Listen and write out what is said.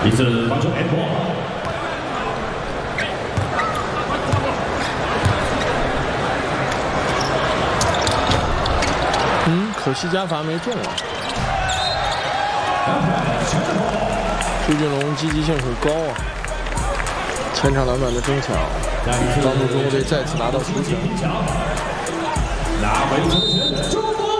一次发球 N 波。 可惜加罚没中啊。朱俊龙积极性很高啊，前场篮板的争抢，帮助中国队再次拿到球权。 拿回球权，中国。